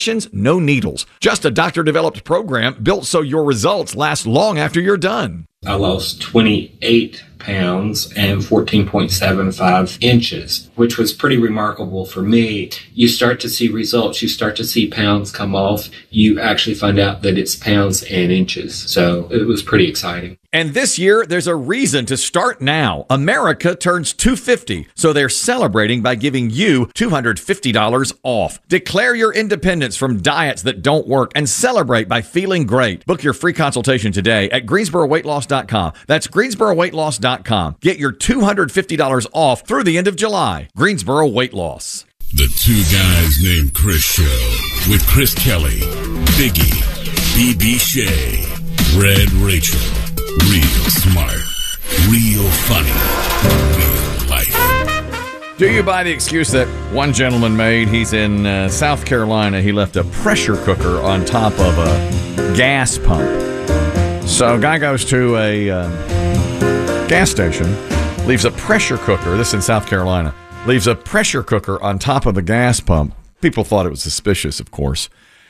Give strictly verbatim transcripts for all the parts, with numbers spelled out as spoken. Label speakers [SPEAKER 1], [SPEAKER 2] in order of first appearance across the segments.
[SPEAKER 1] No needles. Just a doctor-developed program built so your results last long after you're done.
[SPEAKER 2] I lost twenty-eight pounds and fourteen point seven five inches, which was pretty remarkable for me. You start to see results. You start to see pounds come off. You actually find out that it's pounds and inches. So it was pretty exciting.
[SPEAKER 1] And this year, there's a reason to start now. America turns two hundred fifty dollars, so they're celebrating by giving you two hundred fifty dollars off. Declare your independence from diets that don't work and celebrate by feeling great. Book your free consultation today at Greensboro Weight Loss dot com. That's Greensboro Weight Loss dot com. Get your two hundred fifty dollars off through the end of July. Greensboro Weight Loss.
[SPEAKER 3] The Two Guys Named Chris Show with Chris Kelly, Biggie, B B Shea, Red Rachel. Real smart, real funny, real life.
[SPEAKER 1] Do you buy the excuse that one gentleman made? He's in uh, South Carolina. He left a pressure cooker on top of a gas pump. So a guy goes to a uh, gas station, leaves a pressure cooker. This is in South Carolina. Leaves a pressure cooker on top of the gas pump. People thought it was suspicious, of course.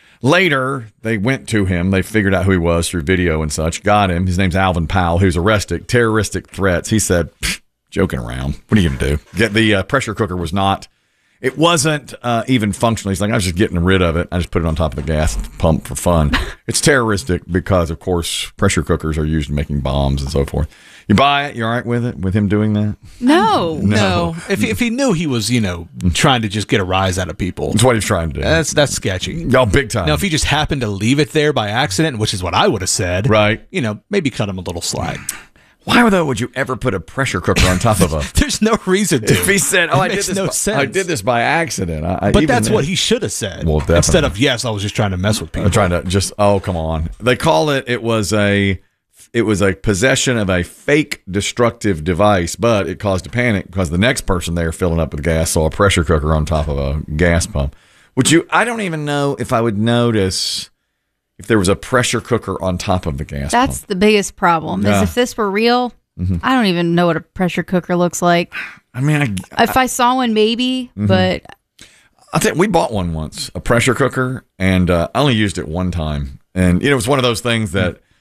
[SPEAKER 1] Later, they went to him. They figured out who he was through video and such. Got him. His name's Alvin Powell, who's arrested. Terroristic threats. He said, joking around. What are you going to do? Get the uh, pressure cooker was not, it wasn't uh, even functional. He's like, I was just getting rid of it. I just put it on top of the gas pump for fun. It's terroristic because, of course, pressure cookers are used in making bombs and so forth. You buy it? You all right with it? With him doing that?
[SPEAKER 4] No.
[SPEAKER 1] No.
[SPEAKER 4] No. If, if he knew he was, you know, trying to just get a rise out of people.
[SPEAKER 1] That's what he's trying to do.
[SPEAKER 4] That's that's sketchy.
[SPEAKER 1] Y'all big time.
[SPEAKER 4] Now, if he just happened to leave it there by accident, which is what I would have said,
[SPEAKER 1] right?
[SPEAKER 4] You know, maybe cut him a little slack.
[SPEAKER 1] Why, though, would you ever put a pressure cooker on top of a...
[SPEAKER 4] There's no reason to.
[SPEAKER 1] If he said, oh,
[SPEAKER 4] it
[SPEAKER 1] I did,
[SPEAKER 4] makes
[SPEAKER 1] this
[SPEAKER 4] no
[SPEAKER 1] by,
[SPEAKER 4] sense.
[SPEAKER 1] I did this by accident. I, I,
[SPEAKER 4] but
[SPEAKER 1] even
[SPEAKER 4] that's
[SPEAKER 1] then,
[SPEAKER 4] what he should have said.
[SPEAKER 1] Well, definitely.
[SPEAKER 4] Instead of, yes, I was just trying to mess with people.
[SPEAKER 1] I'm trying to just, oh, come on. They call it, it was a... It was a possession of a fake destructive device, but it caused a panic because the next person there filling up with gas saw a pressure cooker on top of a gas pump. Would you? I don't even know if I would notice if there was a pressure cooker on top of the gas
[SPEAKER 5] That's
[SPEAKER 1] pump.
[SPEAKER 5] the biggest problem.
[SPEAKER 1] Yeah.
[SPEAKER 5] Is if this were real,
[SPEAKER 1] mm-hmm.
[SPEAKER 5] I don't even know what a pressure cooker looks like.
[SPEAKER 1] I mean, I,
[SPEAKER 5] if I, I saw one, maybe, mm-hmm. but
[SPEAKER 1] I think we bought one once, a pressure cooker, and uh, I only used it one time, and you know, it was one of those things that. Mm-hmm.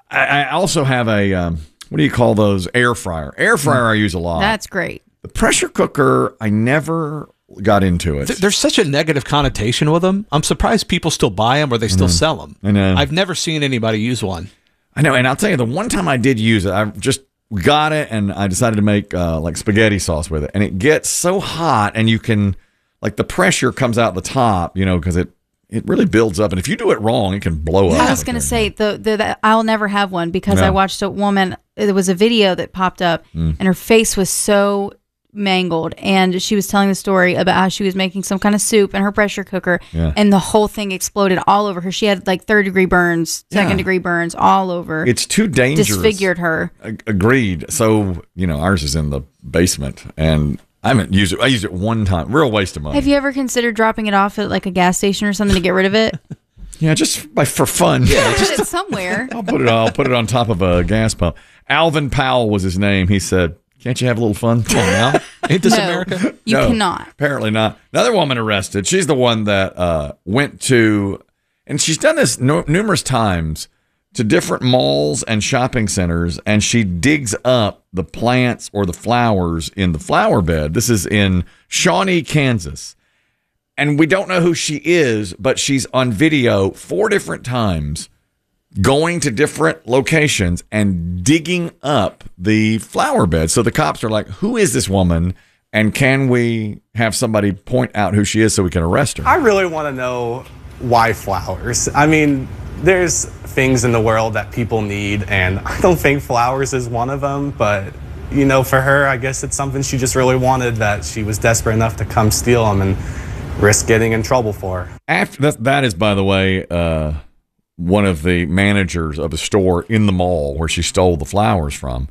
[SPEAKER 1] I also have a, um, what do you call those? Air fryer. Air fryer I use a lot.
[SPEAKER 5] That's great.
[SPEAKER 1] The pressure cooker, I never got into it.
[SPEAKER 4] There's such a negative connotation with them. I'm surprised people still buy them or they still mm-hmm. sell them.
[SPEAKER 1] I know.
[SPEAKER 4] I've never seen anybody use one.
[SPEAKER 1] I know. And I'll tell you, the one time I did use it, I just got it and I decided to make uh, like spaghetti sauce with it. And it gets so hot and you can, like the pressure comes out the top, you know, because it, It really builds up, and if you do it wrong, it can blow up.
[SPEAKER 5] I was going to say the, the, the I'll never have one because no. I watched a woman. There was a video that popped up, mm. and her face was so mangled, and she was telling the story about how she was making some kind of soup in her pressure cooker, yeah. and the whole thing exploded all over her. She had like third degree burns, second yeah. degree burns all over.
[SPEAKER 1] It's too dangerous.
[SPEAKER 5] Disfigured her.
[SPEAKER 1] A- agreed. So you know, ours is in the basement, and. I haven't used it. I used it one time. Real waste of money.
[SPEAKER 5] Have you ever considered dropping it off at like a gas station or something to get rid of it?
[SPEAKER 1] Yeah, just by for fun.
[SPEAKER 5] Yeah, just put it somewhere.
[SPEAKER 1] I'll put it. I'll put it on top of a gas pump. Alvin Powell was his name. He said, "Can't you have a little fun? Come on now,
[SPEAKER 4] ain't this
[SPEAKER 5] no,
[SPEAKER 4] America?
[SPEAKER 5] You
[SPEAKER 1] no,
[SPEAKER 5] cannot.
[SPEAKER 1] Apparently not." Another woman arrested. She's the one that uh, went to, and she's done this no, numerous times. To different malls and shopping centers, and she digs up the plants or the flowers in the flower bed. This is in Shawnee, Kansas. And we don't know who she is, but she's on video four different times going to different locations and digging up the flower bed. So the cops are like, who is this woman? And can we have somebody point out who she is so we can arrest her?
[SPEAKER 6] I really want to know why flowers. I mean, there's things in the world that people need, and I don't think flowers is one of them, but you know, for her, I guess it's something she just really wanted, that she was desperate enough to come steal them and risk getting in trouble for.
[SPEAKER 1] After that, that is, by the way, uh, one of the managers of a store in the mall where she stole the flowers from.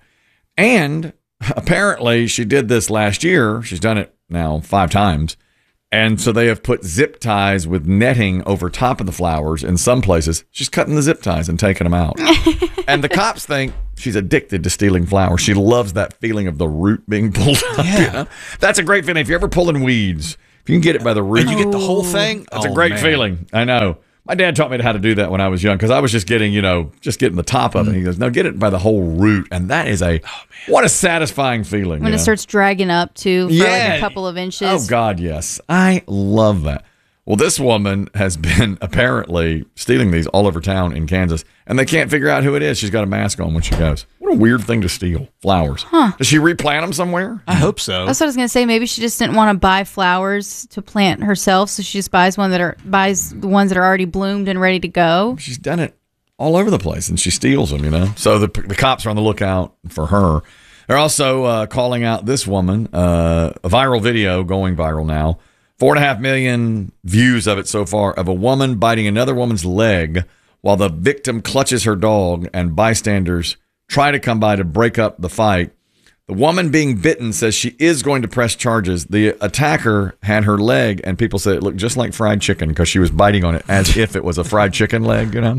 [SPEAKER 1] And apparently she did this last year. She's done it now five times. And so they have put zip ties with netting over top of the flowers in some places. She's cutting the zip ties and taking them out. And the cops think she's addicted to stealing flowers. She loves that feeling of the root being pulled up.
[SPEAKER 4] Yeah.
[SPEAKER 1] You know? That's a great feeling. If you're ever pulling weeds, if you can get it by the root.
[SPEAKER 4] And you get the whole thing?
[SPEAKER 1] That's
[SPEAKER 4] Oh,
[SPEAKER 1] a great
[SPEAKER 4] man.
[SPEAKER 1] feeling. I know. My dad taught me how to do that when I was young because I was just getting, you know, just getting the top of it. He goes, no, get it by the whole root. And that is a, what a satisfying feeling.
[SPEAKER 5] When
[SPEAKER 1] you
[SPEAKER 5] it
[SPEAKER 1] know?
[SPEAKER 5] starts dragging up too for
[SPEAKER 1] Yeah.
[SPEAKER 5] like a couple of inches.
[SPEAKER 1] Oh, God, yes. I love that. Well, this woman has been apparently stealing these all over town in Kansas, and they can't figure out who it is. She's got a mask on when she goes. What a weird thing to steal. Flowers.
[SPEAKER 5] Huh.
[SPEAKER 1] Does she replant them somewhere?
[SPEAKER 4] I hope so.
[SPEAKER 5] That's what I was gonna say. Maybe she just didn't want to buy flowers to plant herself, so she just buys one that are buys the ones that are already bloomed and ready to go.
[SPEAKER 1] She's done it all over the place, and she steals them, you know? So the, the cops are on the lookout for her. They're also uh, calling out this woman, uh, a viral video going viral now. Four and a half million views of it so far, of a woman biting another woman's leg while the victim clutches her dog and bystanders try to come by to break up the fight. The woman being bitten says she is going to press charges. The attacker had her leg, and people say it looked just like fried chicken because she was biting on it as if it was a fried chicken leg, you know?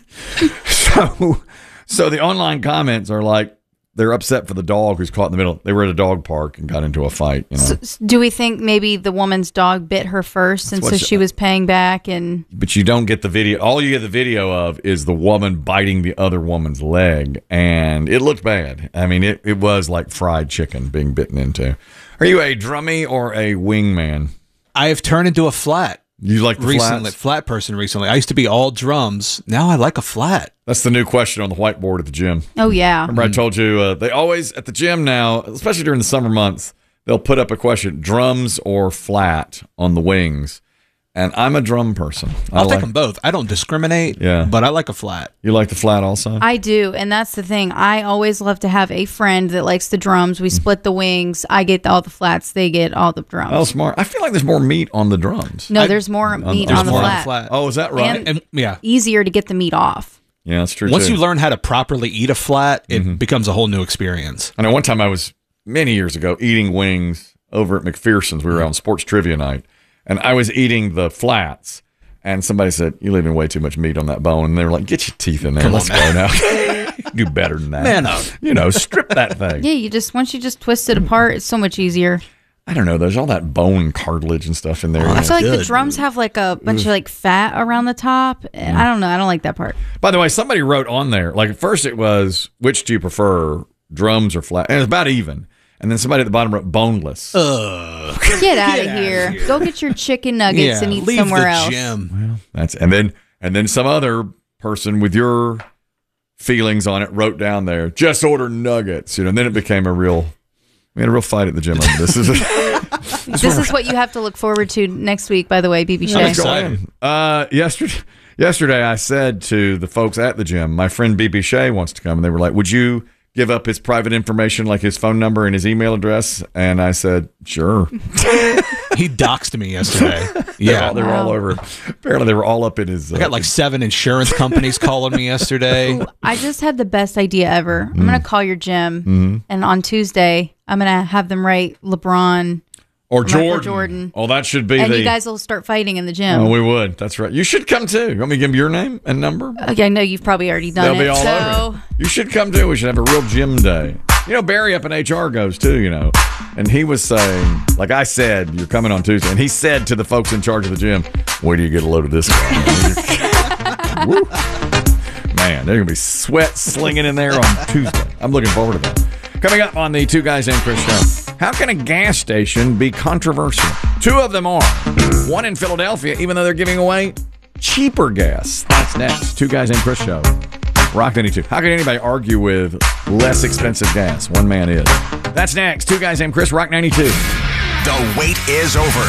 [SPEAKER 1] so, so the online comments are like, they're upset for the dog who's caught in the middle. They were at a dog park and got into a fight. You know?
[SPEAKER 5] So, s- do we think maybe the woman's dog bit her first, and
[SPEAKER 1] what
[SPEAKER 5] so
[SPEAKER 1] she-
[SPEAKER 5] she was paying back? And
[SPEAKER 1] But you don't get the video. All you get the video of is the woman biting the other woman's leg, and it looked bad. I mean, it, it was like fried chicken being bitten into. Are you a drummy or a wingman?
[SPEAKER 4] I have turned into a flat.
[SPEAKER 1] You like the
[SPEAKER 4] recently,
[SPEAKER 1] flats?
[SPEAKER 4] flat person recently. I used to be all drums. Now I like a flat.
[SPEAKER 1] That's the new question on the whiteboard at the gym.
[SPEAKER 5] oh yeah,
[SPEAKER 1] Remember I told you uh, they always, at the gym now, especially during the summer months, they'll put up a question, drums or flat on the wings. And I'm a drum person. I
[SPEAKER 4] I'll
[SPEAKER 1] like,
[SPEAKER 4] take them both. I don't discriminate,
[SPEAKER 1] Yeah.
[SPEAKER 4] but I like a flat.
[SPEAKER 1] You like the flat also?
[SPEAKER 5] I do, and that's the thing. I always love to have a friend that likes the drums. We split the wings. I get all the flats. They get all the drums.
[SPEAKER 1] Oh, smart. I feel like there's more meat on the drums.
[SPEAKER 5] no,
[SPEAKER 4] I-
[SPEAKER 5] there's more meat
[SPEAKER 1] there's
[SPEAKER 5] on the
[SPEAKER 1] more on the
[SPEAKER 5] flat.
[SPEAKER 4] flat.
[SPEAKER 1] Oh, is that right?
[SPEAKER 5] And-
[SPEAKER 4] And yeah,
[SPEAKER 5] Easier to get the meat off.
[SPEAKER 1] Yeah, that's true.
[SPEAKER 4] once
[SPEAKER 1] too.
[SPEAKER 4] you learn how to properly eat a flat, it becomes a whole new experience.
[SPEAKER 1] I know one time I was many years ago eating wings over at McPherson's. We were on sports trivia night, and I was eating the flats. And somebody said, "You're leaving way too much meat on that bone." And they were like, "Get your teeth in there.
[SPEAKER 4] Come
[SPEAKER 1] Let's
[SPEAKER 4] on,
[SPEAKER 1] go now. Do better than that.
[SPEAKER 4] Man up.
[SPEAKER 1] You know, strip that thing."
[SPEAKER 5] Yeah, you just once you just twist it apart, it's so much easier.
[SPEAKER 1] I don't know. There's all that bone cartilage and stuff in there. you
[SPEAKER 5] I
[SPEAKER 1] know.
[SPEAKER 5] feel like the
[SPEAKER 4] good.
[SPEAKER 5] drums have like a bunch of like fat around the top. And I don't know. I don't like that part.
[SPEAKER 1] By the way, somebody wrote on there, like at first it was, which do you prefer, drums or flat? And it's about even. And then somebody at the bottom wrote boneless.
[SPEAKER 4] Ugh.
[SPEAKER 5] Get out of
[SPEAKER 4] outta
[SPEAKER 5] here.
[SPEAKER 4] here.
[SPEAKER 5] Go get your chicken nuggets
[SPEAKER 4] Yeah,
[SPEAKER 5] and eat
[SPEAKER 4] leave
[SPEAKER 5] somewhere
[SPEAKER 4] the
[SPEAKER 5] else.
[SPEAKER 4] gym.
[SPEAKER 1] That's and then and then some other person with your feelings on it wrote down there, just order nuggets. You know, and then it became a real we had a real fight at the gym over this. Is
[SPEAKER 5] This is what you have to look forward to next week, by the way, B B Shay.
[SPEAKER 4] Let's go.
[SPEAKER 1] Uh, yesterday, yesterday I said to the folks at the gym, my friend B B Shay wants to come, and they were like, "Would you give up his private information, like his phone number and his email address?" And I said, "Sure."
[SPEAKER 4] He doxed me yesterday.
[SPEAKER 1] They're
[SPEAKER 4] Yeah.
[SPEAKER 1] all, they were all
[SPEAKER 5] Wow.
[SPEAKER 1] over. Apparently, they were all up in his. Uh,
[SPEAKER 4] I got like seven insurance companies calling me yesterday.
[SPEAKER 5] I just had the best idea ever. I'm going to call your gym, and on Tuesday, I'm going to have them write LeBron,
[SPEAKER 1] or
[SPEAKER 5] Michael
[SPEAKER 1] Jordan.
[SPEAKER 5] Jordan.
[SPEAKER 1] Oh, that should be
[SPEAKER 5] and
[SPEAKER 1] the.
[SPEAKER 5] you guys will start fighting in the gym.
[SPEAKER 1] Oh, we would. That's right. You should come too. You want me to give them your name and number?
[SPEAKER 5] Okay, I know you've probably already done
[SPEAKER 1] They'll
[SPEAKER 5] it.
[SPEAKER 1] be all
[SPEAKER 5] so
[SPEAKER 1] over. You should come too. We should have a real gym day. You know, Barry up in H R goes too, you know. And he was saying, like I said, you're coming on Tuesday. And he said to the folks in charge of the gym, wait till you get a load of this guy. Woo. Man, there's going to be sweat slinging in there on Tuesday. I'm looking forward to that. Coming up on the Two Guys and Chris show. How can a gas station be controversial? Two of them are. One in Philadelphia, even though they're giving away cheaper gas. That's next. Two Guys and Chris show. Rock ninety-two. How can anybody argue with less expensive gas? One man is. That's next. Two Guys and Chris, Rock ninety-two.
[SPEAKER 7] The wait is over.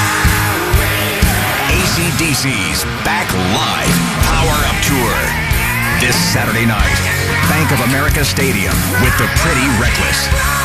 [SPEAKER 7] A C D C's Back Live Power Up Tour. This Saturday night, Bank of America Stadium with the Pretty Reckless.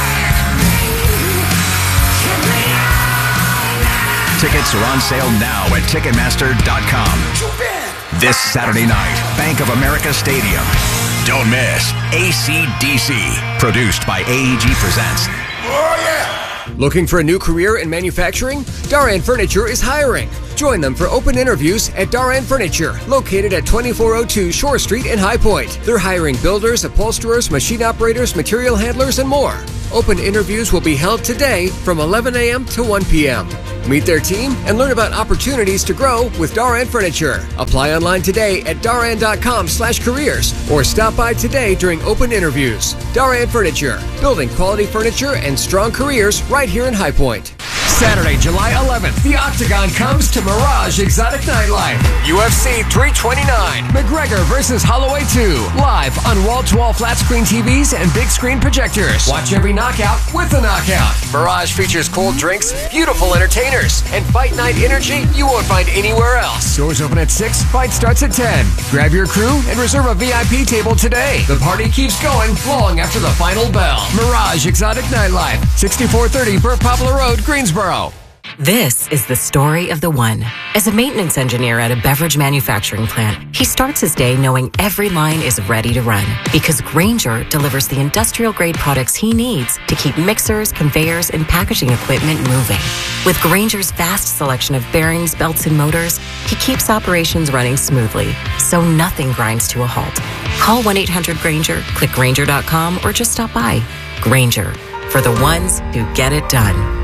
[SPEAKER 7] Tickets are on sale now at Ticketmaster dot com. This Saturday night, Bank of America Stadium. Don't miss A C D C. Produced by A E G Presents.
[SPEAKER 8] Looking for a new career in manufacturing? Daran Furniture is hiring. Join them for open interviews at Daran Furniture, located at twenty-four oh two Shore Street in High Point. They're hiring builders, upholsterers, machine operators, material handlers, and more. Open interviews will be held today from eleven a.m. to one p.m. Meet their team and learn about opportunities to grow with Daran Furniture. Apply online today at daran.com slash careers or stop by today during open interviews. Daran Furniture, building quality furniture and strong careers right here in High Point. Saturday, July eleventh, the Octagon comes to Mirage Exotic Nightlife. U F C three twenty-nine, McGregor versus Holloway two, live on wall-to-wall flat-screen T Vs and big-screen projectors. Watch every knockout with a knockout. Mirage features cold drinks, beautiful entertainers, and fight night energy you won't find anywhere else. Doors open at six, fight starts at ten. Grab your crew and reserve a V I P table today. The party keeps going long after the final bell. Mirage Exotic Nightlife, sixty-four thirty Burt Poplar Road, Greensboro.
[SPEAKER 9] This is the story of the one. As a maintenance engineer at a beverage manufacturing plant, he starts his day knowing every line is ready to run because Grainger delivers the industrial-grade products he needs to keep mixers, conveyors, and packaging equipment moving. With Grainger's vast selection of bearings, belts, and motors, he keeps operations running smoothly, so nothing grinds to a halt. Call one eight hundred Grainger, click Grainger dot com, or just stop by. Grainger, for the ones who get it done.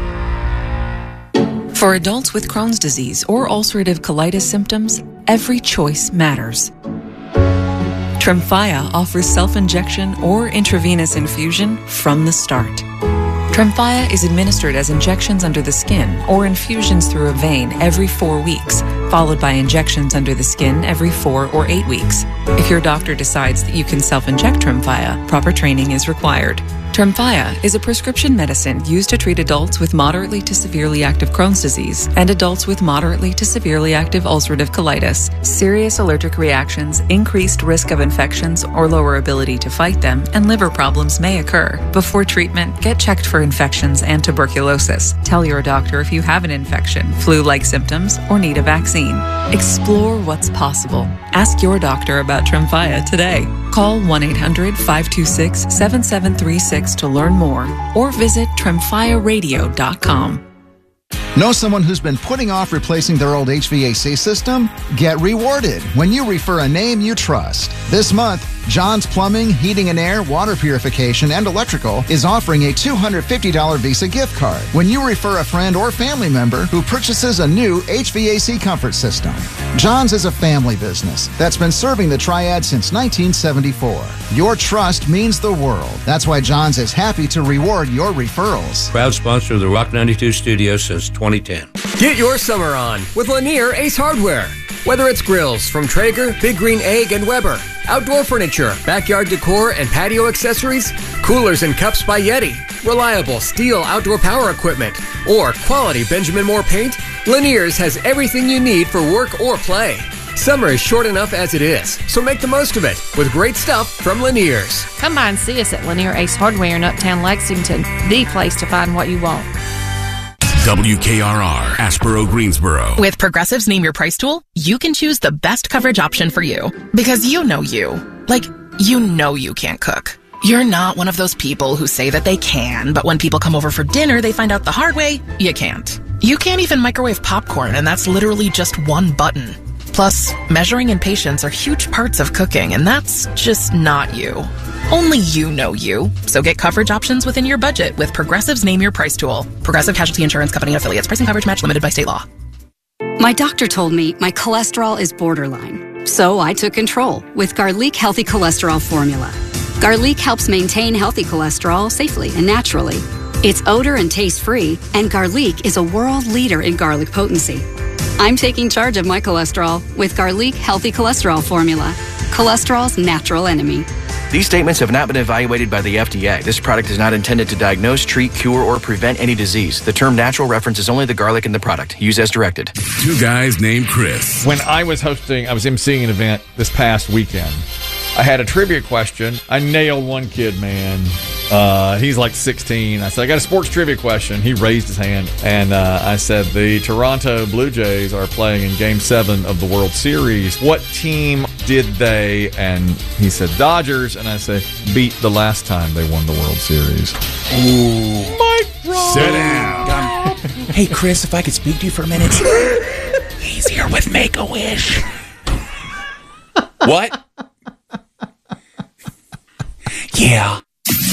[SPEAKER 10] For adults with Crohn's disease or ulcerative colitis symptoms, every choice matters. Tremfya offers self-injection or intravenous infusion from the start. Tremfya is administered as injections under the skin or infusions through a vein every four weeks, followed by injections under the skin every four or eight weeks. If your doctor decides that you can self-inject Tremfya, proper training is required. Tremfya is a prescription medicine used to treat adults with moderately to severely active Crohn's disease and adults with moderately to severely active ulcerative colitis. Serious allergic reactions, increased risk of infections or lower ability to fight them, and liver problems may occur. Before treatment, get checked for infections and tuberculosis. Tell your doctor if you have an infection, flu-like symptoms, or need a vaccine. Explore what's possible. Ask your doctor about Tremfya today. Call one eight hundred five two six seven seven three six to learn more or visit tremfya radio dot com.
[SPEAKER 11] Know someone who's been putting off replacing their old H V A C system? Get rewarded when you refer a name you trust. This month, John's Plumbing, Heating and Air, Water Purification, and Electrical is offering a two hundred fifty dollars Visa gift card when you refer a friend or family member who purchases a new H V A C comfort system. John's is a family business that's been serving the Triad since nineteen seventy-four. Your trust means the world. That's why John's is happy to reward your referrals.
[SPEAKER 12] Proud sponsor of the Rock ninety-two studio since twenty ten.
[SPEAKER 8] Get your summer on with Lanier Ace Hardware. Whether it's grills from Traeger, Big Green Egg, and Weber, outdoor furniture, backyard decor, and patio accessories, coolers and cups by Yeti, reliable steel outdoor power equipment, or quality Benjamin Moore paint, Lanier's has everything you need for work or play. Summer is short enough as it is, so make the most of it with great stuff from Lanier's.
[SPEAKER 13] Come by and see us at Lanier Ace Hardware in Uptown Lexington, the place to find what you want.
[SPEAKER 3] W K R R, Asheboro, Greensboro.
[SPEAKER 14] With Progressive's Name Your Price tool, you can choose the best coverage option for you. Because you know you. Like, you know you can't cook. You're not one of those people who say that they can, but when people come over for dinner, they find out the hard way, you can't. You can't even microwave popcorn, and that's literally just one button. Plus, measuring and patience are huge parts of cooking, and that's just not you. Only you know you. So get coverage options within your budget with Progressive's Name Your Price tool. Progressive Casualty Insurance Company and affiliates. Pricing coverage match limited by state law.
[SPEAKER 15] My doctor told me my cholesterol is borderline. So I took control with Garlic Healthy Cholesterol Formula. Garlic helps maintain healthy cholesterol safely and naturally. It's odor and taste-free, and Garlic is a world leader in garlic potency. I'm taking charge of my cholesterol with Garlic Healthy Cholesterol Formula. Cholesterol's natural enemy.
[SPEAKER 16] These statements have not been evaluated by the F D A. This product is not intended to diagnose, treat, cure, or prevent any disease. The term natural references only the garlic in the product. Use as directed.
[SPEAKER 3] Two guys named Chris.
[SPEAKER 1] When I was hosting, I was emceeing an event this past weekend. I had a trivia question. I nailed one kid, man. Uh, he's like sixteen. I said, I got a sports trivia question. He raised his hand. And uh, I said, the Toronto Blue Jays are playing in Game seven of the World Series. What team did they? And he said, Dodgers. And I said, beat the last time they won the World Series.
[SPEAKER 17] Ooh.
[SPEAKER 1] Mike Ross.
[SPEAKER 17] Sit down. Hey, Chris, if I could speak to you for a minute. He's here with Make-A-Wish. What? Yeah.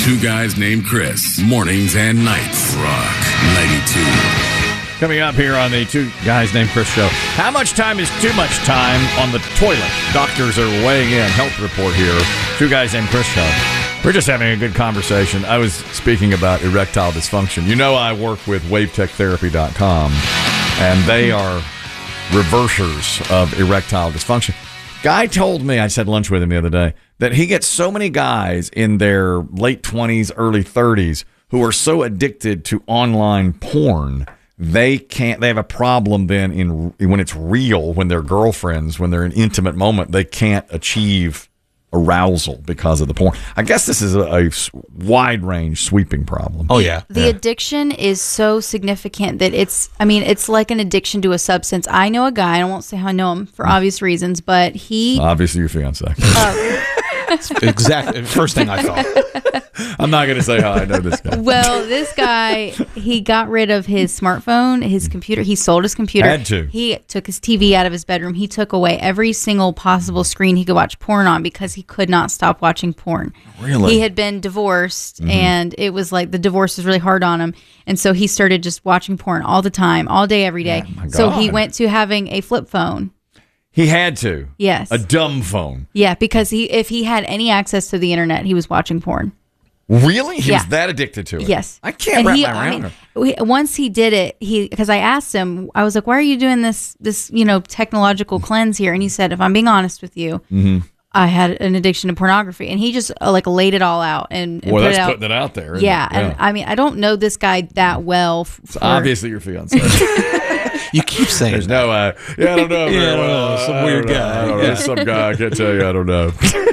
[SPEAKER 3] Two Guys Named Chris. Mornings and nights. Rock ninety-two.
[SPEAKER 1] Coming up here on the Two Guys Named Chris show. How much time is too much time on the toilet? Doctors are weighing in. Health report here. Two Guys Named Chris show. We're just having a good conversation. I was speaking about erectile dysfunction. You know I work with wave tech therapy dot com, and they are reversers of erectile dysfunction. Guy told me, I just had lunch with him the other day, that he gets so many guys in their late twenties, early thirties who are so addicted to online porn, they can't, they have a problem then in when it's real, when they're girlfriends, when they're in an intimate moment, they can't achieve arousal because of the porn. I guess this is a, a wide range sweeping problem.
[SPEAKER 4] Oh, yeah.
[SPEAKER 5] The
[SPEAKER 1] yeah.
[SPEAKER 5] addiction is so significant that it's, I mean, it's like an addiction to a substance. I know a guy, I won't say how I know him for obvious reasons, but he...
[SPEAKER 1] Obviously your fiance.
[SPEAKER 5] Uh,
[SPEAKER 4] exactly. First thing I thought.
[SPEAKER 1] I'm not going to say how I know this guy.
[SPEAKER 5] Well, this guy, he got rid of his smartphone, his computer. He sold his computer.
[SPEAKER 1] Had to.
[SPEAKER 5] He took his T V out of his bedroom. He took away every single possible screen he could watch porn on because he could not stop watching porn.
[SPEAKER 1] Really?
[SPEAKER 5] He had been divorced,
[SPEAKER 1] Mhm.
[SPEAKER 5] and it was like the divorce was really hard on him. And so he started just watching porn all the time, all day, every day.
[SPEAKER 1] Oh, my
[SPEAKER 5] so he
[SPEAKER 1] God.
[SPEAKER 5] went to having a flip phone.
[SPEAKER 1] He had to.
[SPEAKER 5] Yes.
[SPEAKER 1] A dumb phone.
[SPEAKER 5] Yeah, because he if he had any access to the internet, he was watching porn.
[SPEAKER 1] Really? He
[SPEAKER 5] Yeah.
[SPEAKER 1] was that addicted to it?
[SPEAKER 5] Yes.
[SPEAKER 1] I can't
[SPEAKER 5] And
[SPEAKER 1] wrap
[SPEAKER 5] he-
[SPEAKER 1] my
[SPEAKER 5] I
[SPEAKER 1] around
[SPEAKER 5] mean,
[SPEAKER 1] it.
[SPEAKER 5] we, once he did it, he because I asked him, I was like, "Why are you doing this? This you know technological cleanse here?" And he said, "If I'm being honest with you,
[SPEAKER 1] Mm-hmm.
[SPEAKER 5] I had an addiction to pornography." And he just uh, like laid it all out and, and
[SPEAKER 1] Well,
[SPEAKER 5] put
[SPEAKER 1] that's
[SPEAKER 5] it out.
[SPEAKER 1] putting it out there. isn't
[SPEAKER 5] Yeah,
[SPEAKER 1] it?
[SPEAKER 5] and I mean, I don't know this guy that well. f-
[SPEAKER 1] It's
[SPEAKER 5] for-
[SPEAKER 1] obviously your fiance.
[SPEAKER 4] You keep saying
[SPEAKER 1] There's no, uh, yeah, I don't know.
[SPEAKER 4] Yeah,
[SPEAKER 1] very
[SPEAKER 4] I don't
[SPEAKER 1] well.
[SPEAKER 4] know, some
[SPEAKER 1] I
[SPEAKER 4] weird
[SPEAKER 1] don't know.
[SPEAKER 4] guy.
[SPEAKER 1] I don't know.
[SPEAKER 4] Yeah.
[SPEAKER 1] Some guy, I can't tell you, I don't know.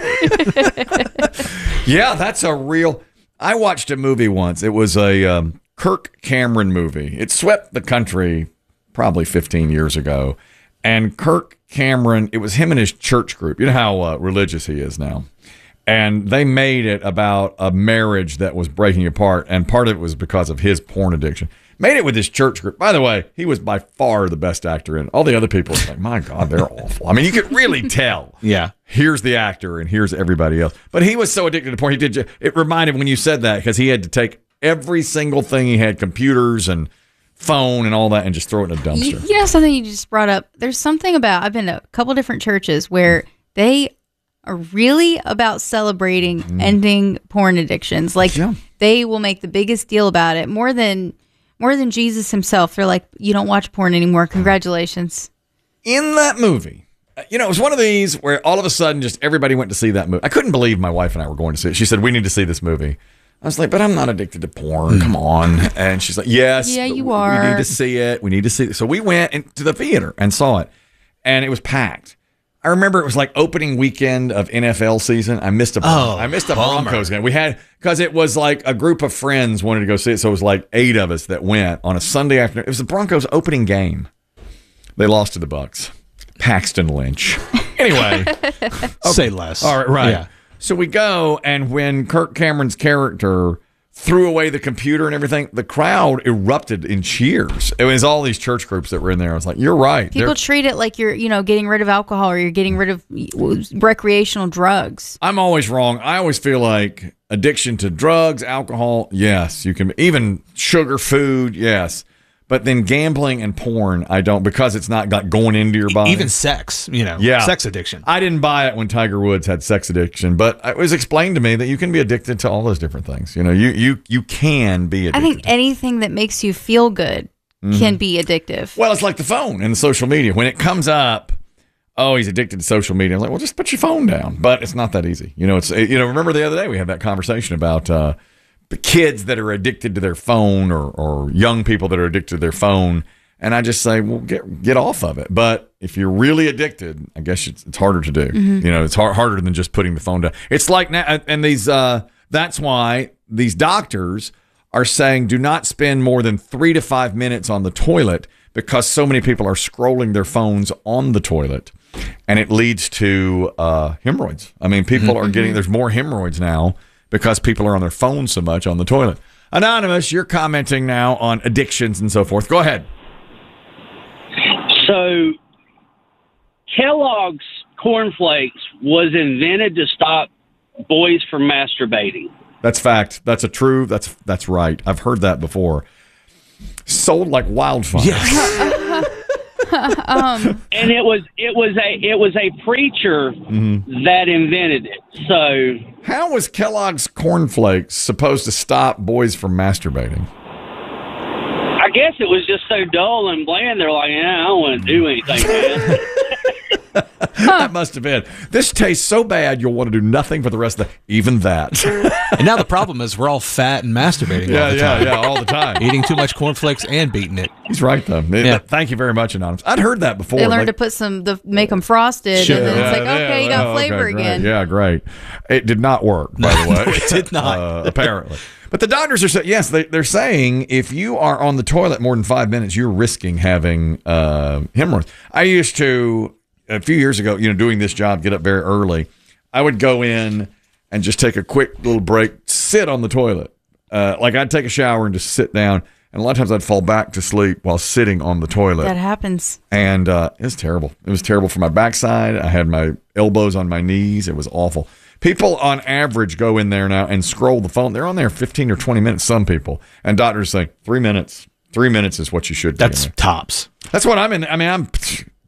[SPEAKER 1] Yeah, that's a real. I watched a movie once. It was a um, Kirk Cameron movie. It swept the country probably fifteen years ago. And Kirk Cameron, it was him and his church group. You know how uh, religious he is now. And they made it about a marriage that was breaking apart. And part of it was because of his porn addiction. Made it with his church group. By the way, he was by far the best actor in it. All the other people were like, my God, they're awful. I mean, you could really tell.
[SPEAKER 4] Yeah.
[SPEAKER 1] Here's the actor and here's everybody else. But he was so addicted to porn. He did. ju- It reminded when you said that because he had to take every single thing he had, computers and phone and all that, and just throw it in a
[SPEAKER 5] You,
[SPEAKER 1] dumpster.
[SPEAKER 5] you know something you just brought up? There's something about, I've been to a couple different churches where they are really about celebrating ending porn addictions. Like they will make the biggest deal about it, more than more than Jesus himself. They're like, you don't watch porn anymore. Congratulations.
[SPEAKER 1] In that movie, uh, you know, it was one of these where all of a sudden just everybody went to see that movie. I couldn't believe my wife and I were going to see it. She said, we need to see this movie. I was like, but I'm not addicted to porn. Come on. And she's like, yes.
[SPEAKER 5] Yeah,
[SPEAKER 1] but
[SPEAKER 5] you
[SPEAKER 1] we-
[SPEAKER 5] are.
[SPEAKER 1] We need to see it. We need to see it. So we went into the theater and saw it. And it was packed. I remember it was like opening weekend of N F L season. I missed a
[SPEAKER 4] Oh,
[SPEAKER 1] I missed a
[SPEAKER 4] bummer.
[SPEAKER 1] Broncos game. We had because it was like a group of friends wanted to go see it, so it was like eight of us that went on a Sunday afternoon. It was the Broncos opening game. They lost to the Bucks. Paxton Lynch. Anyway,
[SPEAKER 4] Say less.
[SPEAKER 1] all right, right.
[SPEAKER 4] Yeah.
[SPEAKER 1] So we go, and when Kirk Cameron's character threw away the computer and everything, the crowd erupted in cheers. It was all these church groups that were in there. I was like, "You're right."
[SPEAKER 5] People
[SPEAKER 1] They're-
[SPEAKER 5] treat it like you're, you know, getting rid of alcohol or you're getting rid of recreational drugs.
[SPEAKER 1] I'm always wrong. I always feel like addiction to drugs, alcohol, yes, you can, even sugar, food, yes. But then gambling and porn, I don't, because it's not got going into your body.
[SPEAKER 4] Even sex, you know,
[SPEAKER 1] Yeah.
[SPEAKER 4] sex addiction.
[SPEAKER 1] I didn't buy it when Tiger Woods had sex addiction, but it was explained to me that you can be addicted to all those different things. You know, you you you can be
[SPEAKER 5] I
[SPEAKER 1] addicted.
[SPEAKER 5] think anything that makes you feel good
[SPEAKER 1] Mhm.
[SPEAKER 5] can be addictive.
[SPEAKER 1] Well, it's like the phone and the social media. When it comes up, oh, he's addicted to social media. I'm like, well, just put your phone down. But it's not that easy. You know, it's you know. Remember the other day we had that conversation about uh, the kids that are addicted to their phone, or or young people that are addicted to their phone. And I just say, well, get get off of it. But if you're really addicted, I guess it's, it's harder to do.
[SPEAKER 5] Mhm.
[SPEAKER 1] You know, it's hard, harder than just putting the phone down. It's like now, and these. Uh, that's why these doctors are saying do not spend more than three to five minutes on the toilet, because so many people are scrolling their phones on the toilet, and it leads to uh, hemorrhoids. I mean, people
[SPEAKER 5] Mm-hmm.
[SPEAKER 1] are getting, there's more hemorrhoids now because people are on their phones so much on the toilet. Anonymous, you're commenting now on addictions and so forth. Go ahead.
[SPEAKER 18] So, Kellogg's cornflakes was invented to stop boys from masturbating.
[SPEAKER 1] That's fact. That's a true. That's that's right. I've heard that before. Sold like wildfire.
[SPEAKER 5] um,
[SPEAKER 18] and it was it was a it was a preacher
[SPEAKER 1] mm-hmm.
[SPEAKER 18] that invented it. So
[SPEAKER 1] how was Kellogg's cornflakes supposed to stop boys from masturbating?
[SPEAKER 18] I guess it was just so dull and bland. They're like, yeah, I don't want to do anything, man.
[SPEAKER 1] That must have been. This tastes so bad, you'll want to do nothing for the rest of the. Even that.
[SPEAKER 4] And now the problem is we're all fat and masturbating
[SPEAKER 1] Yeah,
[SPEAKER 4] all the
[SPEAKER 1] yeah,
[SPEAKER 4] time.
[SPEAKER 1] yeah, all the time.
[SPEAKER 4] Eating too much cornflakes and beating it.
[SPEAKER 1] He's right, though.
[SPEAKER 4] Yeah.
[SPEAKER 1] Thank you very much, Anonymous. I'd heard that before.
[SPEAKER 5] They learned
[SPEAKER 1] like,
[SPEAKER 5] to put some, the make them frosted,
[SPEAKER 1] Sure.
[SPEAKER 5] and then it's like,
[SPEAKER 1] Yeah,
[SPEAKER 5] okay,
[SPEAKER 1] yeah,
[SPEAKER 5] you got
[SPEAKER 1] oh,
[SPEAKER 5] flavor
[SPEAKER 1] okay, great.
[SPEAKER 5] again.
[SPEAKER 1] Yeah, great. It did not work, by the way.
[SPEAKER 4] It did not.
[SPEAKER 1] Uh, apparently. But the doctors are saying, yes, they, they're saying if you are on the toilet more than five minutes, you're risking having uh, hemorrhoids. I used to, a few years ago, you know, doing this job, get up very early. I would go in and just take a quick little break, sit on the toilet. Uh, like I'd take a shower and just sit down. And a lot of times I'd fall back to sleep while sitting on the toilet.
[SPEAKER 5] That happens.
[SPEAKER 1] And uh, it was terrible. It was terrible for my backside. I had my elbows on my knees. It was awful. People on average go in there now and scroll the phone. They're on there fifteen or twenty minutes, some people. And doctors say, three minutes. Three minutes is what you should do.
[SPEAKER 4] That's tops.
[SPEAKER 1] That's what I'm in. I mean, I'm...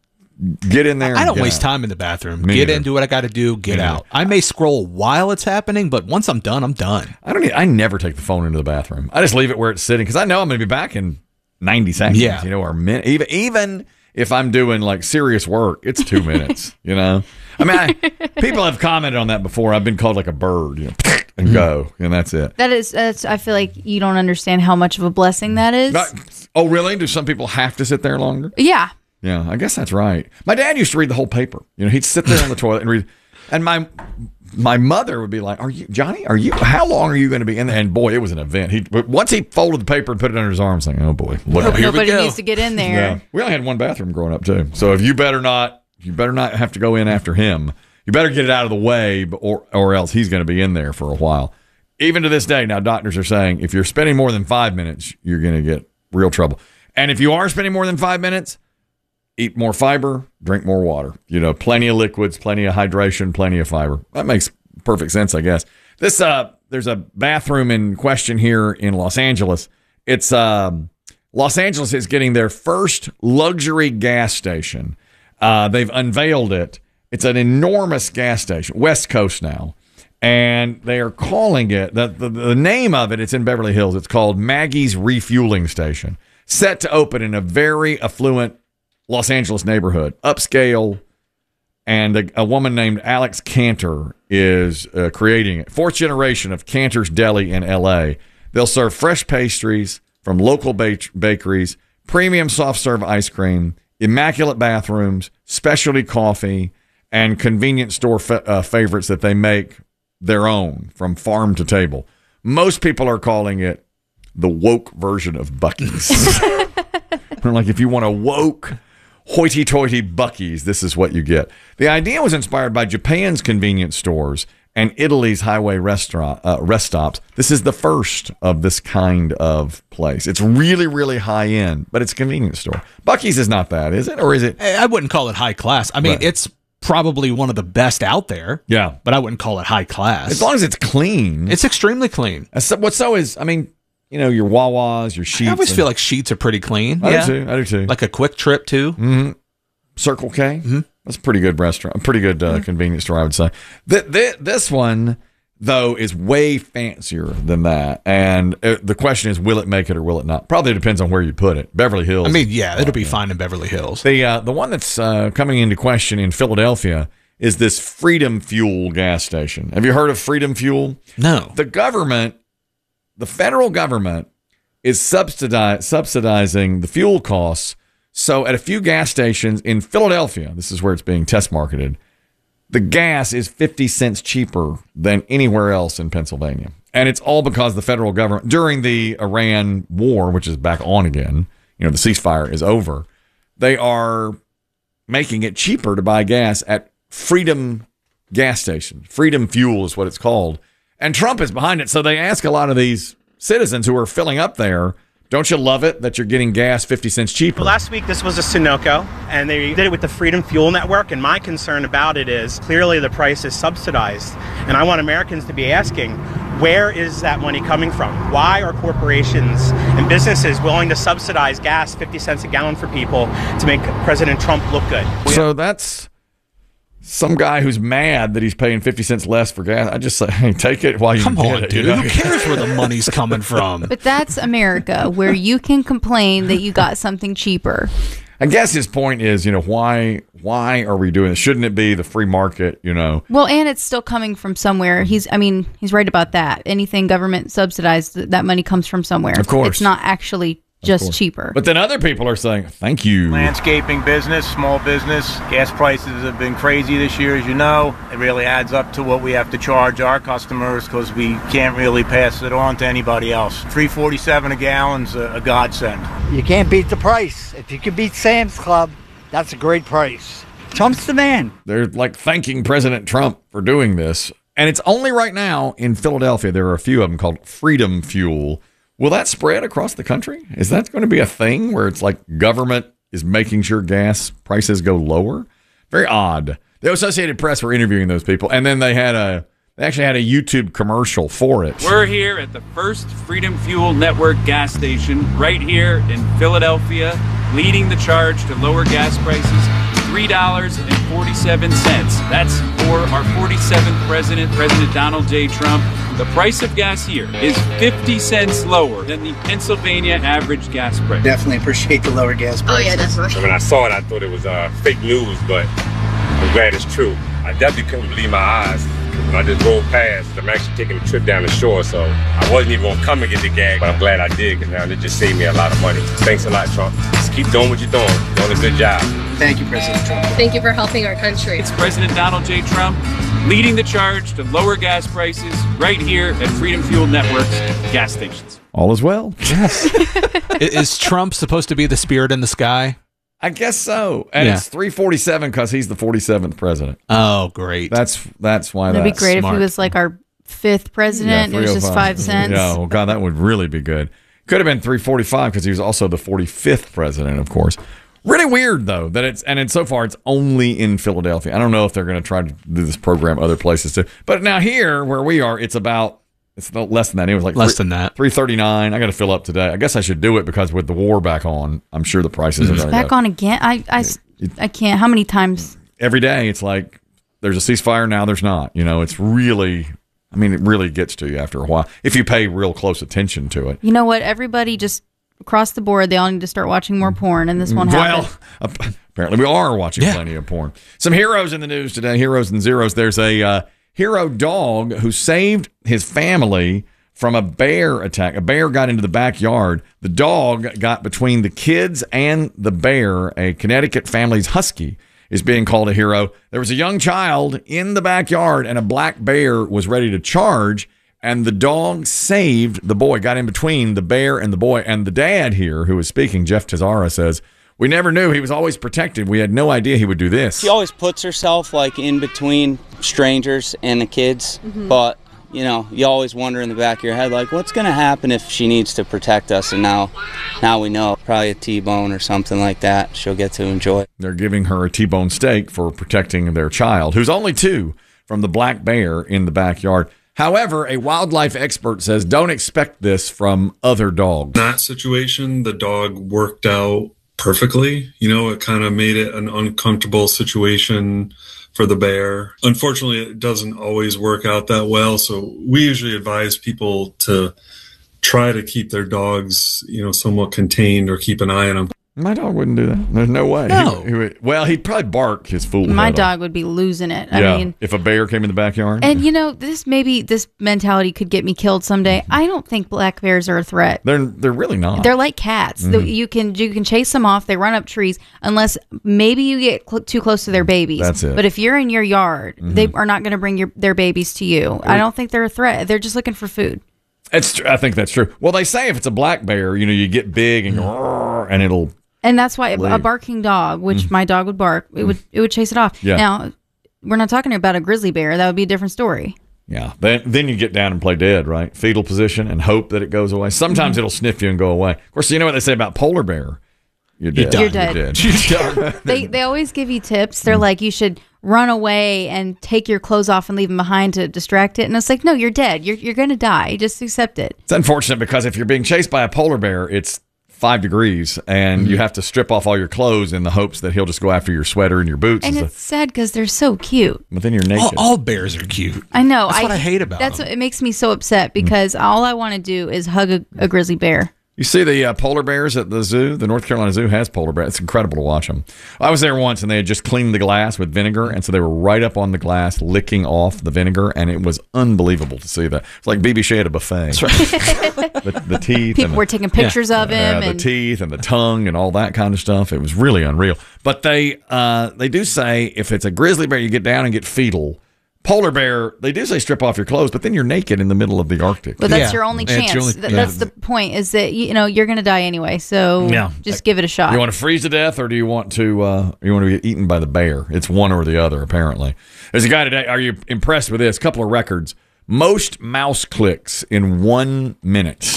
[SPEAKER 1] Get in there.
[SPEAKER 4] I don't
[SPEAKER 1] and get
[SPEAKER 4] waste
[SPEAKER 1] out.
[SPEAKER 4] time in the bathroom.
[SPEAKER 1] Me
[SPEAKER 4] get
[SPEAKER 1] neither.
[SPEAKER 4] in, do what I got to do, get
[SPEAKER 1] Me
[SPEAKER 4] out.
[SPEAKER 1] neither.
[SPEAKER 4] I may scroll while it's happening, but once I'm done, I'm done.
[SPEAKER 1] I don't. Need, I never take the phone into the bathroom. I just leave it where it's sitting because I know I'm going to be back in ninety seconds.
[SPEAKER 4] Yeah.
[SPEAKER 1] You know, or min- even even if I'm doing like serious work, it's two minutes. You know. I mean, I, people have commented on that before. I've been called like a bird, you know, and go, and that's it.
[SPEAKER 5] That is, that's, I feel like you don't understand how much of a blessing that is.
[SPEAKER 1] Not, oh, really? Do some people have to sit there longer?
[SPEAKER 5] Yeah.
[SPEAKER 1] Yeah, I guess that's right. My dad used to read the whole paper. You know, he'd sit there on the toilet and read. And my my mother would be like, "Are you Johnny? Are you? How long are you going to be in there?" And boy, it was an event. He once he folded the paper and put it under his arm, I was like, "Oh boy, look,
[SPEAKER 5] Hope
[SPEAKER 1] here
[SPEAKER 5] nobody
[SPEAKER 1] we go."
[SPEAKER 5] needs to get in there.
[SPEAKER 1] Yeah, we only had one bathroom growing up too. So if you better not, you better not have to go in after him. You better get it out of the way, or or else he's going to be in there for a while. Even to this day, now doctors are saying if you're spending more than five minutes, you're going to get real trouble. And if you are spending more than five minutes, eat more fiber, drink more water. You know, plenty of liquids, plenty of hydration, plenty of fiber. That makes perfect sense, I guess. This uh, there's a bathroom in question here in Los Angeles. It's um, Los Angeles is getting their first luxury gas station. Uh, they've unveiled it. It's an enormous gas station, West Coast now, and they are calling it the, the the name of it. It's in Beverly Hills. It's called Maggie's Refueling Station. Set to open in a very affluent Los Angeles neighborhood, upscale, and a, a woman named Alex Cantor is uh, creating it. Fourth generation of Cantor's Deli in L A. They'll serve fresh pastries from local ba- bakeries, premium soft serve ice cream, immaculate bathrooms, specialty coffee, and convenience store fa- uh, favorites that they make their own from farm to table. Most people are calling it the woke version of Buc-ee's. Like if you want a woke hoity-toity Buc-ee's, this is what you get. The idea was inspired by Japan's convenience stores and Italy's highway restaurant uh, rest stops. This is the first of this kind of place. It's really, really high-end, but it's a convenience store. Buc-ee's is not that, is it? Or is it?
[SPEAKER 4] I wouldn't call it high class. I mean,
[SPEAKER 1] Right.
[SPEAKER 4] it's probably one of the best out there.
[SPEAKER 1] Yeah.
[SPEAKER 4] But I wouldn't call it high class.
[SPEAKER 1] As long as it's clean.
[SPEAKER 4] It's extremely clean.
[SPEAKER 1] So, what so is, I mean, you know, your Wawas, your Sheets.
[SPEAKER 4] I always
[SPEAKER 1] and-
[SPEAKER 4] feel like Sheets are pretty clean.
[SPEAKER 1] I
[SPEAKER 4] yeah.
[SPEAKER 1] do too. I do too.
[SPEAKER 4] Like a quick trip, too.
[SPEAKER 1] Mm-hmm. Circle K. Mm-hmm. That's a pretty good restaurant. A pretty good uh, mm-hmm. convenience store, I would say. Th- th- this one, though, is way fancier than that. And uh, the question is, will it make it or will it not? Probably depends on where you put it. Beverly Hills.
[SPEAKER 4] I mean, yeah, it'll be fine in Beverly Hills.
[SPEAKER 1] The, uh, the one that's uh, coming into question in Philadelphia is this Freedom Fuel gas station. Have you heard of Freedom Fuel?
[SPEAKER 4] No.
[SPEAKER 1] The government, the federal government, is subsidize, subsidizing the fuel costs. So at a few gas stations in Philadelphia, this is where it's being test marketed, the gas is fifty cents cheaper than anywhere else in Pennsylvania. And it's all because the federal government, during the Iran war, which is back on again, you know, the ceasefire is over, they are making it cheaper to buy gas at Freedom gas station. Freedom Fuel is what it's called. And Trump is behind it. So they ask a lot of these citizens who are filling up there, don't you love it that you're getting gas fifty cents cheaper?
[SPEAKER 19] Well, last week this was a Sunoco, and they did it with the Freedom Fuel Network, and my concern about it is clearly the price is subsidized. And I want Americans to be asking, Where is that money coming from? Why are corporations and businesses willing to subsidize gas fifty cents a gallon for people to make President Trump look good?
[SPEAKER 1] So that's some guy who's mad that he's paying fifty cents less for gas. I just say, hey, take it while you
[SPEAKER 4] Come
[SPEAKER 1] can
[SPEAKER 4] on,
[SPEAKER 1] get it.
[SPEAKER 4] dude.
[SPEAKER 1] You know?
[SPEAKER 4] Who cares where the money's coming from?
[SPEAKER 5] But that's America, where you can complain that you got something cheaper.
[SPEAKER 1] I guess his point is, you know, why why are we doing this? Shouldn't it be the free market, you know?
[SPEAKER 5] Well, and it's still coming from somewhere. He's, I mean, he's right about that. Anything government subsidized, that money comes from somewhere.
[SPEAKER 1] Of course.
[SPEAKER 5] It's not actually just cheaper.
[SPEAKER 1] But then other people are saying, thank you.
[SPEAKER 20] Landscaping business, small business. Gas prices have been crazy this year, as you know. It really adds up to what we have to charge our customers because we can't really pass it on to anybody else. three forty-seven a gallon's a, a godsend.
[SPEAKER 21] You can't beat the price. If you can beat Sam's Club, that's a great price. Trump's the man.
[SPEAKER 1] They're like thanking President Trump for doing this. And it's only right now in Philadelphia. There are a few of them called Freedom Fuel. Will that spread across the country? Is that going to be a thing where it's like government is making sure gas prices go lower? Very odd. The Associated Press were interviewing those people, and then they had a they actually had a YouTube commercial for it.
[SPEAKER 22] We're here at the first Freedom Fuel Network gas station right here in Philadelphia, leading the charge to lower gas prices, three dollars and forty-seven cents. That's for our forty-seventh president, President Donald J. Trump. The price of gas here is fifty cents lower than the Pennsylvania average gas price.
[SPEAKER 21] Definitely appreciate the lower gas prices.
[SPEAKER 23] Oh, yeah, definitely. When I saw it, I thought it was uh, fake news, but I'm glad it's true. I definitely couldn't believe my eyes. When I just rolled past, I'm actually taking a trip down the shore, so I wasn't even going to come and get the gag, but I'm glad I did, because now it just saved me a lot of money. Thanks a lot, Trump. Just keep doing what you're doing. You're doing a good job.
[SPEAKER 21] Thank you, President Trump.
[SPEAKER 23] Thank you for helping our country.
[SPEAKER 22] It's President Donald J. Trump leading the charge to lower gas prices right here at Freedom Fuel Network's gas stations.
[SPEAKER 1] All is well.
[SPEAKER 4] Yes. Is Trump supposed to be the spirit in the sky?
[SPEAKER 1] I guess so. And
[SPEAKER 4] Yeah.
[SPEAKER 1] it's three forty-seven because he's the forty-seventh president.
[SPEAKER 4] Oh, great.
[SPEAKER 1] That's that's why
[SPEAKER 5] It'd be
[SPEAKER 1] that's
[SPEAKER 5] great
[SPEAKER 1] smart.
[SPEAKER 5] if he was like our fifth president.
[SPEAKER 1] Yeah,
[SPEAKER 5] it was just five cents.
[SPEAKER 1] Yeah, oh God, that would really be good. Could have been three forty-five because he was also the forty-fifth president, of course. Really weird though that it's and it's so far it's only in Philadelphia. I don't know if they're going to try to do this program other places too. But now here where we are, it's about it's no less than that. It was like
[SPEAKER 4] Less than that.
[SPEAKER 1] three thirty-nine. I got to fill up today. I guess I should do it because with the war back on, I'm sure the prices are
[SPEAKER 5] It's
[SPEAKER 1] going
[SPEAKER 5] back
[SPEAKER 1] to
[SPEAKER 5] on again. I, I, I can't. How many times?
[SPEAKER 1] every day. It's like there's a ceasefire now. There's not. You know, it's really. I mean, it really gets to you after a while if you pay real close attention to it.
[SPEAKER 5] You know what? Everybody just across the board, they all need to start watching more porn, and this won't
[SPEAKER 1] Well,
[SPEAKER 5] happen.
[SPEAKER 1] apparently we are watching plenty of porn. Some heroes in the news today, heroes and zeros. There's a uh, hero dog who saved his family from a bear attack. A bear got into the backyard. The dog got between the kids and the bear. A Connecticut family's husky is being called a hero. There was a young child in the backyard, and a black bear was ready to charge, and the dog saved the boy, got in between the bear and the boy. And the dad here, who was speaking, Jeff Tazara, says, "We never knew. He was always protected. We had no idea he would do this."
[SPEAKER 24] She always puts herself like in between strangers and the kids,
[SPEAKER 5] Mm-hmm.
[SPEAKER 24] but you know, you always wonder in the back of your head, like, what's going to happen if she needs to protect us? And now, now we know, probably a T-bone or something like that. She'll get to enjoy.
[SPEAKER 1] They're giving her a T-bone steak for protecting their child, who's only two, from the black bear in the backyard. However, a wildlife expert says don't expect this from other dogs.
[SPEAKER 25] In that situation, the dog worked out perfectly. You know, it kind of made it an uncomfortable situation for the bear. Unfortunately, it doesn't always work out that well. So we usually advise people to try to keep their dogs, you know, somewhat contained or keep an eye on them.
[SPEAKER 1] My dog wouldn't do that. There's no way.
[SPEAKER 5] No.
[SPEAKER 1] He, he would, well, he'd probably bark his fool.
[SPEAKER 5] My
[SPEAKER 1] head
[SPEAKER 5] dog would be losing it.
[SPEAKER 1] off.
[SPEAKER 5] I
[SPEAKER 1] Yeah,
[SPEAKER 5] mean,
[SPEAKER 1] if a bear came in the backyard.
[SPEAKER 5] and you know, this maybe this mentality could get me killed someday. I don't think black bears are a threat.
[SPEAKER 1] They're they're really not.
[SPEAKER 5] They're like cats. The-
[SPEAKER 1] Mhm.
[SPEAKER 5] You can you can chase them off. They run up trees unless maybe you get cl- too close to their babies.
[SPEAKER 1] That's it.
[SPEAKER 5] But if you're in your yard, they are not going to bring your their babies to you. I don't think they're a threat. They're just looking for food.
[SPEAKER 1] It's tr- I think that's true. Well, they say if it's a black bear, you know, you get big and go, and it'll.
[SPEAKER 5] And that's why a
[SPEAKER 1] Leave.
[SPEAKER 5] barking dog, which my dog would bark, it would it would chase it off.
[SPEAKER 1] Yeah.
[SPEAKER 5] Now, we're not talking about a grizzly bear. That would be a different story.
[SPEAKER 1] Yeah. Then then you get down and play dead, right? Fetal position and hope that it goes away. Sometimes it'll sniff you and go away. Of course, you know what they say about polar bear. You're dead.
[SPEAKER 5] You're dead.
[SPEAKER 1] You're dead.
[SPEAKER 5] they they always give you tips. They're like, you should run away and take your clothes off and leave them behind to distract it. And it's like, no, you're dead. You're you're gonna die. Just accept it.
[SPEAKER 1] It's unfortunate because if you're being chased by a polar bear, it's five degrees, and
[SPEAKER 4] Mm-hmm.
[SPEAKER 1] you have to strip off all your clothes in the hopes that he'll just go after your sweater and your boots.
[SPEAKER 5] And
[SPEAKER 1] and
[SPEAKER 5] it's sad because they're so cute.
[SPEAKER 1] But then you're naked.
[SPEAKER 4] All, all bears are cute.
[SPEAKER 5] I know.
[SPEAKER 4] That's what I hate about
[SPEAKER 5] That's
[SPEAKER 4] them.
[SPEAKER 5] what it makes me so upset because all I want to do is hug a, a grizzly bear.
[SPEAKER 1] You see the uh, polar bears at the zoo? The North Carolina Zoo has polar bears. It's incredible to watch them. I was there once, and they had just cleaned the glass with vinegar, and so they were right up on the glass licking off the vinegar, and it was unbelievable to see that. It's like B B Shea at a buffet. That's right. the, the teeth.
[SPEAKER 5] People
[SPEAKER 1] and the,
[SPEAKER 5] were taking pictures of him.
[SPEAKER 1] Yeah, the
[SPEAKER 5] and
[SPEAKER 1] teeth and the tongue and all that kind of stuff. It was really unreal. But they uh, they do say if it's a grizzly bear, you get down and get fetal. Polar bear, they do say strip off your clothes, but then you're naked in the middle of the Arctic.
[SPEAKER 5] But that's your only chance.
[SPEAKER 1] Your only-
[SPEAKER 5] Th-
[SPEAKER 1] yeah.
[SPEAKER 5] That's the point. Is that you know you're gonna die anyway. So
[SPEAKER 1] Yeah.
[SPEAKER 5] just give it a shot.
[SPEAKER 1] You want to freeze to death, or do you want to uh, you want to get eaten by the bear? It's one or the other, apparently. There's a guy today. Are you impressed with this? A couple of records. Most mouse clicks in one minute.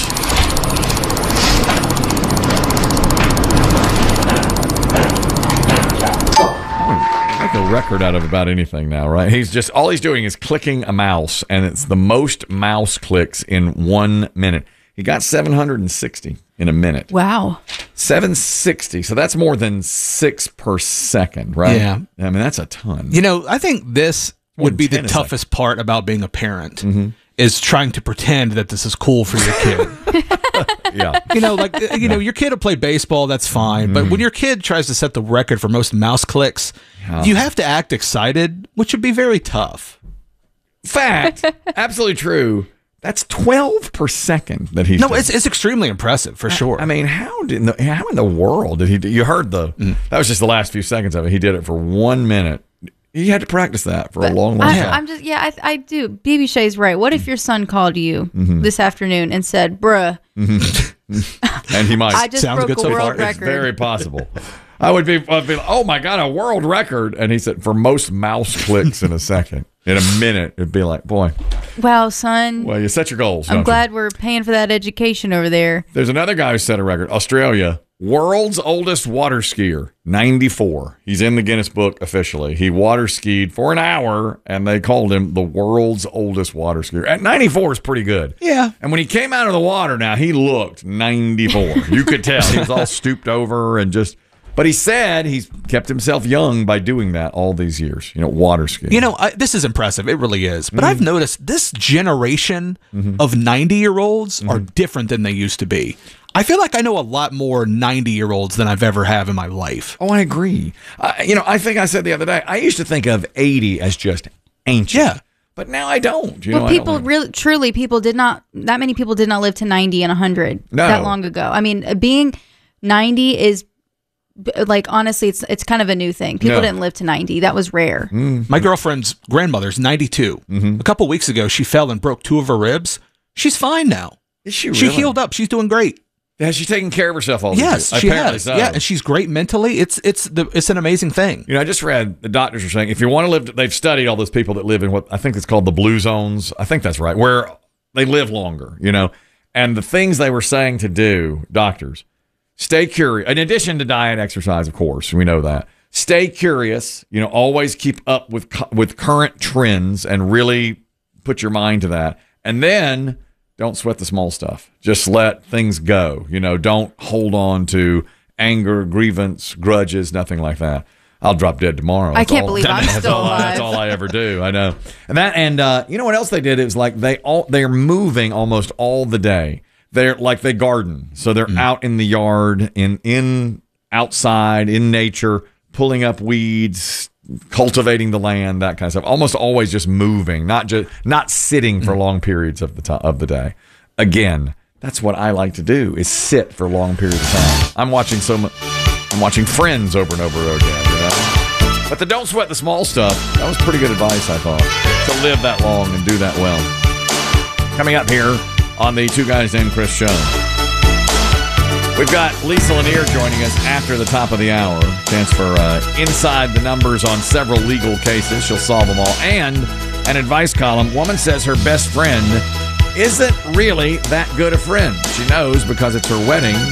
[SPEAKER 1] Make a record out of about anything now, right? He's just all he's doing is clicking a mouse, and it's the most mouse clicks in one minute. He got seven hundred sixty in a minute.
[SPEAKER 5] Wow.
[SPEAKER 1] seven sixty. So that's more than six per second, right?
[SPEAKER 4] Yeah.
[SPEAKER 1] I mean, that's a ton.
[SPEAKER 4] You know, I think this
[SPEAKER 1] More
[SPEAKER 4] would
[SPEAKER 1] than
[SPEAKER 4] be the
[SPEAKER 1] ten a
[SPEAKER 4] toughest part about being a parent
[SPEAKER 1] Mm-hmm.
[SPEAKER 4] is trying to pretend that this is cool for your kid.
[SPEAKER 1] Yeah.
[SPEAKER 4] You know, like, you know, your kid will play baseball, that's fine. But when your kid tries to set the record for most mouse clicks,
[SPEAKER 1] Yeah.
[SPEAKER 4] you have to act excited, which would be very tough.
[SPEAKER 1] Fact. Absolutely true. That's twelve per second that he's
[SPEAKER 4] No,
[SPEAKER 1] doing.
[SPEAKER 4] it's it's extremely impressive, for sure.
[SPEAKER 1] I mean, how did the, how in the world did he do? You heard the, that was just the last few seconds of it. He did it for one minute. He had to practice that for a long, long
[SPEAKER 5] I,
[SPEAKER 1] time.
[SPEAKER 5] I'm just yeah. I, I do. B B Shay's right. What if your son called you
[SPEAKER 1] Mhm.
[SPEAKER 5] this afternoon and said, "Bruh,
[SPEAKER 1] Mhm. And he might.
[SPEAKER 5] I just Sounds broke good a so world far.
[SPEAKER 1] It's
[SPEAKER 5] record."
[SPEAKER 1] very possible. I would be, I'd be like, oh my God, a world record. And he said, for most mouse clicks in a second, in a minute, it'd be like, boy,
[SPEAKER 5] wow, son.
[SPEAKER 1] well, you set your goals.
[SPEAKER 5] I'm
[SPEAKER 1] don't you?
[SPEAKER 5] glad we're paying for that education over there."
[SPEAKER 1] There's another guy who set a record. Australia, world's oldest water skier, ninety-four. He's in the Guinness Book officially. He water skied for an hour, and they called him the world's oldest water skier. At ninety-four is pretty good.
[SPEAKER 4] Yeah.
[SPEAKER 1] And when he came out of the water now, he looked ninety-four. You could tell. He was all stooped over and just... But he said he's kept himself young by doing that all these years, you know, water skiing.
[SPEAKER 4] You know, I, this is impressive. It really is. But I've noticed this generation of ninety-year-olds are different than they used to be. I feel like I know a lot more ninety-year-olds than I've ever have in my life.
[SPEAKER 1] Oh, I agree. Uh, you know, I think I said the other day, I used to think of eighty as just ancient.
[SPEAKER 4] Yeah.
[SPEAKER 1] But now I don't. You
[SPEAKER 5] well,
[SPEAKER 1] know, I
[SPEAKER 5] people
[SPEAKER 1] don't-
[SPEAKER 5] really, truly, people did not. That many people did not live to ninety and one hundred
[SPEAKER 1] No.
[SPEAKER 5] that long ago. I mean, being ninety is b- like honestly, it's it's kind of a new thing. People
[SPEAKER 4] No.
[SPEAKER 5] didn't live to ninety. That was rare.
[SPEAKER 4] My girlfriend's grandmother's ninety-two. A couple weeks ago, she fell and broke two of her ribs. She's fine now.
[SPEAKER 1] Is she
[SPEAKER 4] She
[SPEAKER 1] really?
[SPEAKER 4] healed up. She's doing great.
[SPEAKER 1] Has she taken care of herself all these
[SPEAKER 4] Yes,
[SPEAKER 1] years?
[SPEAKER 4] she
[SPEAKER 1] Apparently
[SPEAKER 4] has.
[SPEAKER 1] so.
[SPEAKER 4] Yeah, and she's great mentally. It's it's the it's an amazing thing.
[SPEAKER 1] You know, I just read the doctors are saying if you want to live, they've studied all those people that live in what I think it's called the blue zones. I think that's right, where they live longer, you know. And the things they were saying to do, doctors, stay curious. In addition to diet, exercise, of course, we know that. Stay curious, you know, always keep up with cu- with current trends and really put your mind to that. And then don't sweat the small stuff. Just let things go. You know, don't hold on to anger, grievance, grudges, nothing like that. I'll drop dead tomorrow.
[SPEAKER 5] I
[SPEAKER 1] That's
[SPEAKER 5] can't
[SPEAKER 1] all-
[SPEAKER 5] believe I'm
[SPEAKER 1] that's
[SPEAKER 5] still
[SPEAKER 1] all I- That's
[SPEAKER 5] alive.
[SPEAKER 1] all I ever do. I know. And that, and uh, you know what else they did? It was like they all they're moving almost all the day. They're like they garden, so they're out in the yard, in in outside in nature, pulling up weeds, cultivating the land, that kind of stuff. Almost always just moving, not just not sitting for long periods of the time of the day. Again, that's what I like to do: is sit for long periods of time. I'm watching so much. I'm watching Friends over and over again. You know? But the don't sweat the small stuff. That was pretty good advice, I thought, to live that long and do that well. Coming up here on the Two Guys Named Chris show, we've got Lisa Lanier joining us after the top of the hour. Chance for uh, inside the numbers on several legal cases. She'll solve them all. And an advice column. Woman says her best friend isn't really that good a friend. She knows because it's her wedding.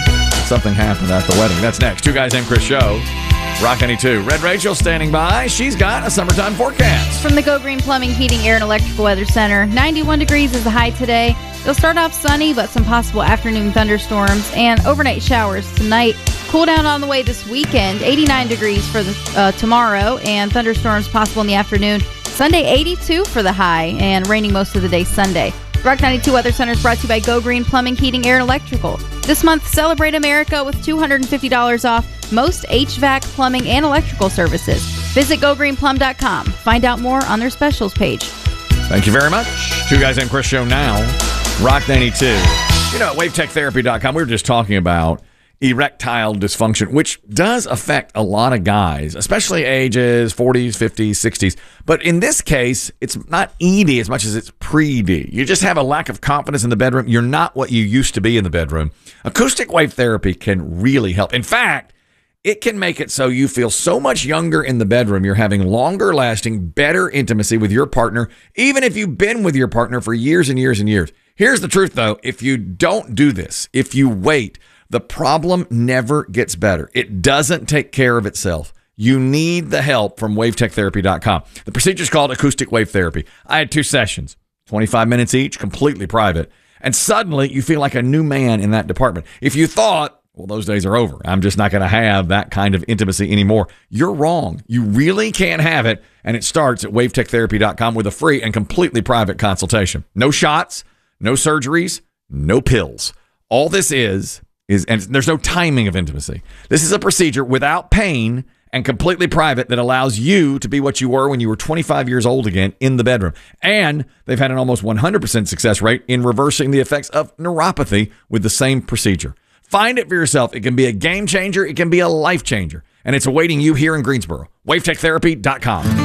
[SPEAKER 1] something happened at the wedding. That's next. Two Guys Named Chris show. Rock ninety-two. Red Rachel standing by. She's got a summertime forecast.
[SPEAKER 5] From the Go Green Plumbing, Heating, Air, and Electrical Weather Center, ninety-one degrees is the high today. It'll start off sunny, but some possible afternoon thunderstorms and overnight showers tonight. Cool down on the way this weekend. eighty-nine degrees for the uh, tomorrow, and thunderstorms possible in the afternoon. Sunday, eighty-two for the high, and raining most of the day Sunday. Rock ninety-two Weather Center is brought to you by Go Green Plumbing, Heating, Air, and Electrical. This month, celebrate America with two hundred fifty dollars off most H V A C, plumbing, and electrical services. Visit go green plum dot com. Find out more on their specials page.
[SPEAKER 1] Thank you very much. Two Guys Named Chris show now. Rock ninety-two. You know, at wave tech therapy dot com, we were just talking about erectile dysfunction, which does affect a lot of guys, especially ages forties, fifties, sixties. But in this case, it's not E D as much as it's pre-D. You just have a lack of confidence in the bedroom. You're not what you used to be in the bedroom. Acoustic wave therapy can really help. In fact, it can make it so you feel so much younger in the bedroom. You're having longer lasting, better intimacy with your partner, even if you've been with your partner for years and years and years. Here's the truth, though. If you don't do this, if you wait, the problem never gets better. It doesn't take care of itself. You need the help from wave tech therapy dot com. The procedure is called acoustic wave therapy. I had two sessions, twenty-five minutes each, completely private. And suddenly you feel like a new man in that department. If you thought, well, those days are over, I'm just not going to have that kind of intimacy anymore, you're wrong. You really can't have it. And it starts at wave tech therapy dot com with a free and completely private consultation. No shots, no surgeries, no pills. All this is Is, and there's no timing of intimacy. This is a procedure without pain and completely private that allows you to be what you were when you were twenty-five years old again in the bedroom. And they've had an almost one hundred percent success rate in reversing the effects of neuropathy with the same procedure. Find it for yourself. It can be a game changer. It can be a life changer. And it's awaiting you here in Greensboro. wave tech therapy dot com.